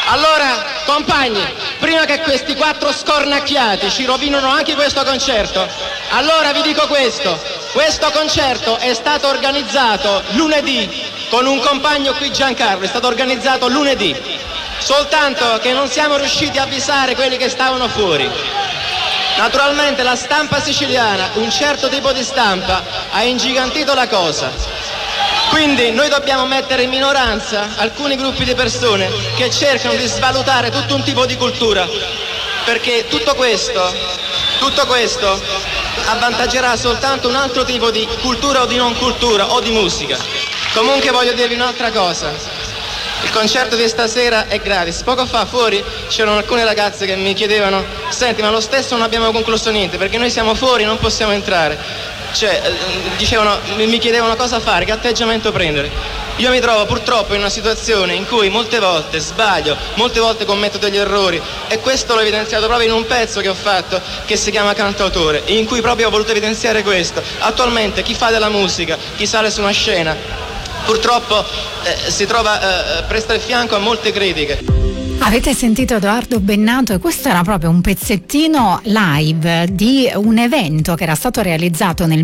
Allora, compagni, prima che questi 4 scornacchiati ci rovinano anche questo concerto, allora vi dico questo concerto è stato organizzato lunedì con un compagno qui, Giancarlo, è stato organizzato lunedì, soltanto che non siamo riusciti a avvisare quelli che stavano fuori. Naturalmente la stampa siciliana, un certo tipo di stampa, ha ingigantito la cosa. Quindi noi dobbiamo mettere in minoranza alcuni gruppi di persone che cercano di svalutare tutto un tipo di cultura, perché tutto questo avvantaggerà soltanto un altro tipo di cultura o di non cultura o di musica. Comunque voglio dirvi un'altra cosa. Il concerto di stasera è gratis. Poco fa fuori c'erano alcune ragazze che mi chiedevano: senti, ma lo stesso non abbiamo concluso niente perché noi siamo fuori, non possiamo entrare. Cioè, mi chiedevano cosa fare, che atteggiamento prendere. Io mi trovo purtroppo in una situazione in cui molte volte sbaglio, molte volte commetto degli errori, e questo l'ho evidenziato proprio in un pezzo che ho fatto che si chiama Cantautore, in cui proprio ho voluto evidenziare questo. Attualmente chi fa della musica, chi sale su una scena, purtroppo si trova presta il fianco a molte critiche. Avete sentito Edoardo Bennato, e questo era proprio un pezzettino live di un evento che era stato realizzato nel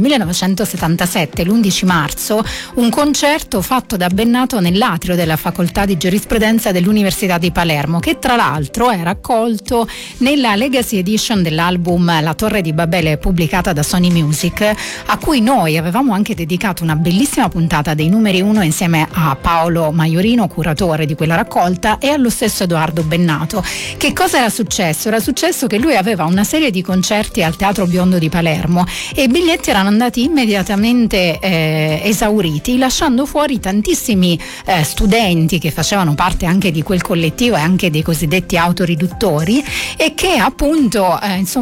1977, l'11 marzo, un concerto fatto da Bennato nell'atrio della facoltà di giurisprudenza dell'Università di Palermo, che tra l'altro è raccolto nella Legacy Edition dell'album La Torre di Babele, pubblicata da Sony Music, a cui noi avevamo anche dedicato una bellissima puntata dei numeri 1 insieme a Paolo Maiorino, curatore di quella raccolta, e allo stesso Edoardo Bennato. Che cosa era successo? Era successo che lui aveva una serie di concerti al Teatro Biondo di Palermo e i biglietti erano andati immediatamente esauriti, lasciando fuori tantissimi studenti che facevano parte anche di quel collettivo e anche dei cosiddetti autoriduttori, e che appunto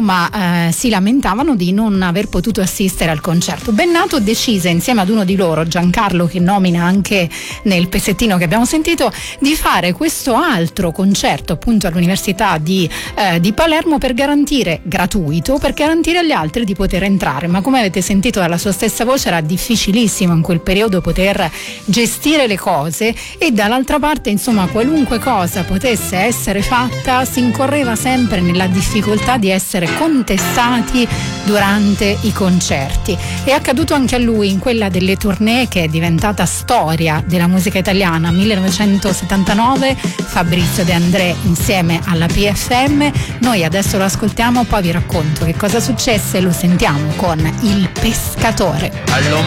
si lamentavano di non aver potuto assistere al concerto. Bennato decise, insieme ad uno di loro, Giancarlo, che nomina anche nel pezzettino che abbiamo sentito, di fare questo altro concerto appunto all'Università di Palermo per garantire agli altri di poter entrare. Ma come avete sentito dalla sua stessa voce, era difficilissimo in quel periodo poter gestire le cose, e dall'altra parte qualunque cosa potesse essere fatta si incorreva sempre nella difficoltà di essere contestati durante i concerti. È accaduto anche a lui in quella delle tournée che è diventata storia della musica italiana, 1979, Fabrizio De André insieme alla PFM. Noi adesso lo ascoltiamo, poi vi racconto che cosa successe, lo sentiamo con Il Pescatore.